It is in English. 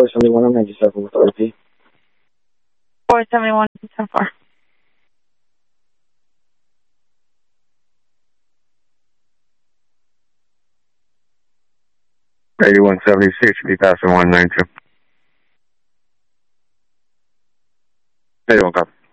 471 on 97 with RP. 471 so far. 8176, be passing 192. 81, copy.